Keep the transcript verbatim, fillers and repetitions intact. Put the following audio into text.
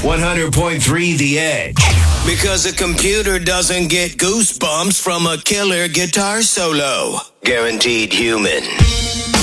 one hundred point three The Edge. Because a computer doesn't get goosebumps from a killer guitar solo. Guaranteed human.